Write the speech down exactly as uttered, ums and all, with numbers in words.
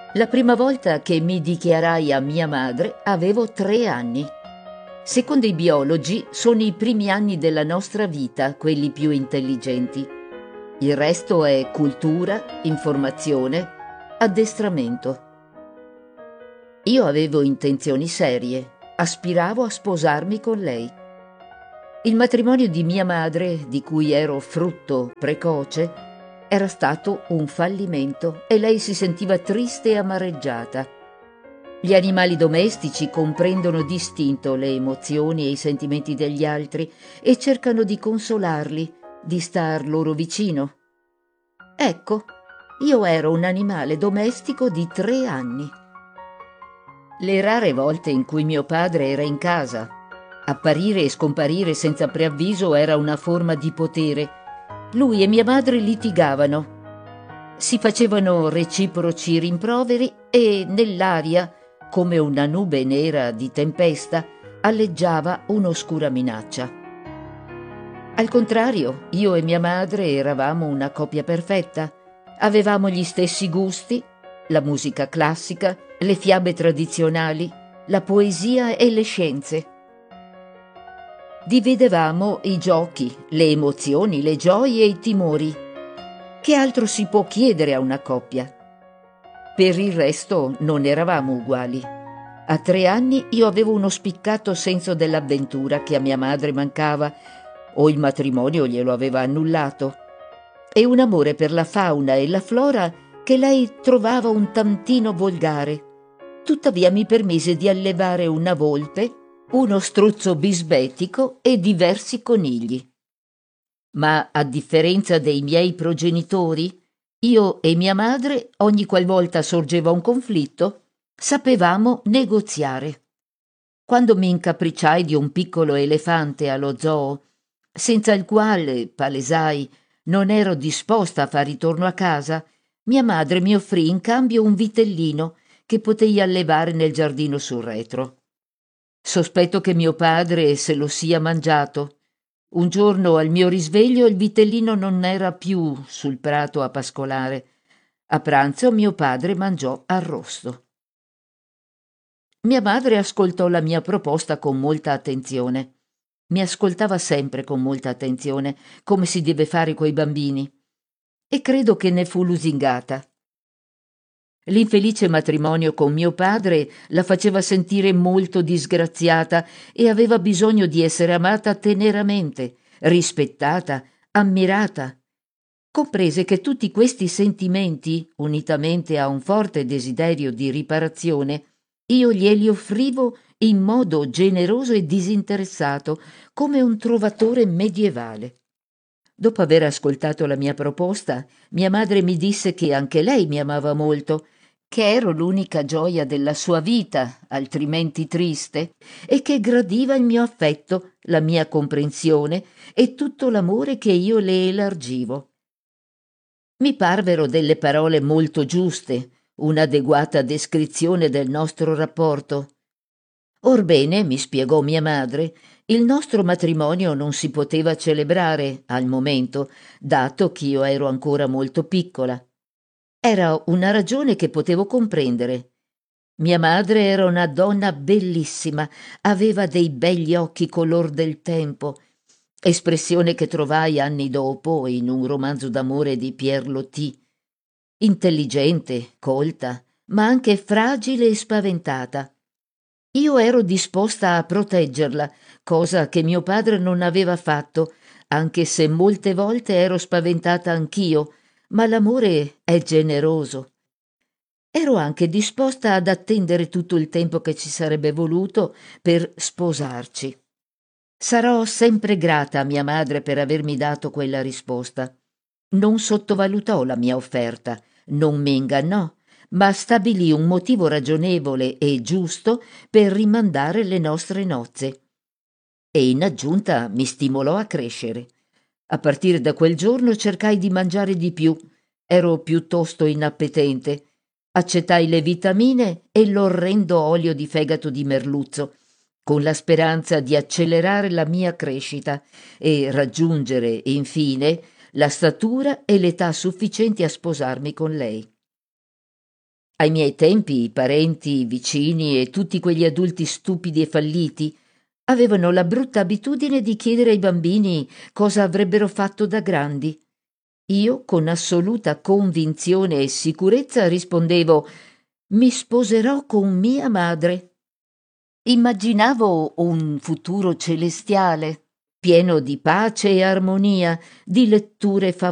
La prima volta che mi dichiarai a mia madre avevo tre anni. Secondo i biologi sono i primi anni della nostra vita quelli più intelligenti. Il resto è cultura, informazione, addestramento. Io avevo intenzioni serie, aspiravo a sposarmi con lei. Il matrimonio di mia madre, di cui ero frutto precoce, era stato un fallimento e lei si sentiva triste e amareggiata. Gli animali domestici comprendono distinto le emozioni e i sentimenti degli altri e cercano di consolarli, di star loro vicino. Ecco, io ero un animale domestico di tre anni. Le rare volte in cui mio padre era in casa, apparire e scomparire senza preavviso era una forma di potere. Lui e mia madre litigavano. Si facevano reciproci rimproveri e nell'aria, come una nube nera di tempesta, alleggiava un'oscura minaccia. Al contrario, io e mia madre eravamo una coppia perfetta. Avevamo gli stessi gusti, la musica classica, le fiabe tradizionali, la poesia e le scienze. Dividevamo i giochi, le emozioni, le gioie e i timori. Che altro si può chiedere a una coppia? Per il resto non eravamo uguali. A tre anni io avevo uno spiccato senso dell'avventura che a mia madre mancava, o il matrimonio glielo aveva annullato, e un amore per la fauna e la flora che lei trovava un tantino volgare. Tuttavia mi permise di allevare una volpe, uno struzzo bisbetico e diversi conigli. Ma a differenza dei miei progenitori, io e mia madre, ogni qualvolta sorgeva un conflitto, sapevamo negoziare. Quando mi incapricciai di un piccolo elefante allo zoo, senza il quale, palesai, non ero disposta a far ritorno a casa, mia madre mi offrì in cambio un vitellino che potei allevare nel giardino sul retro. Sospetto che mio padre se lo sia mangiato. Un giorno al mio risveglio il vitellino non era più sul prato a pascolare. A pranzo mio padre mangiò arrosto. Mia madre ascoltò la mia proposta con molta attenzione. Mi ascoltava sempre con molta attenzione, come si deve fare coi bambini. E credo che ne fu lusingata. L'infelice matrimonio con mio padre la faceva sentire molto disgraziata e aveva bisogno di essere amata teneramente, rispettata, ammirata. Comprese che tutti questi sentimenti, unitamente a un forte desiderio di riparazione, io glieli offrivo in modo generoso e disinteressato, come un trovatore medievale. Dopo aver ascoltato la mia proposta, mia madre mi disse che anche lei mi amava molto, che ero l'unica gioia della sua vita, altrimenti triste, e che gradiva il mio affetto, la mia comprensione e tutto l'amore che io le elargivo. Mi parvero delle parole molto giuste, un'adeguata descrizione del nostro rapporto. Orbene, mi spiegò mia madre, il nostro matrimonio non si poteva celebrare al momento, dato che io ero ancora molto piccola. Era una ragione che potevo comprendere. Mia madre era una donna bellissima, aveva dei begli occhi color del tempo, espressione che trovai anni dopo in un romanzo d'amore di Pierre Loti. Intelligente, colta, ma anche fragile e spaventata. Io ero disposta a proteggerla, cosa che mio padre non aveva fatto, anche se molte volte ero spaventata anch'io, ma l'amore è generoso. Ero anche disposta ad attendere tutto il tempo che ci sarebbe voluto per sposarci. Sarò sempre grata a mia madre per avermi dato quella risposta. Non sottovalutò la mia offerta, non mi ingannò, ma stabilì un motivo ragionevole e giusto per rimandare le nostre nozze. E in aggiunta mi stimolò a crescere. A partire da quel giorno cercai di mangiare di più. Ero piuttosto inappetente. Accettai le vitamine e l'orrendo olio di fegato di merluzzo, con la speranza di accelerare la mia crescita e raggiungere, infine, la statura e l'età sufficienti a sposarmi con lei. Ai miei tempi i parenti, i vicini e tutti quegli adulti stupidi e falliti avevano la brutta abitudine di chiedere ai bambini cosa avrebbero fatto da grandi. Io, con assoluta convinzione e sicurezza, rispondevo: mi sposerò con mia madre. Immaginavo un futuro celestiale, pieno di pace e armonia, di letture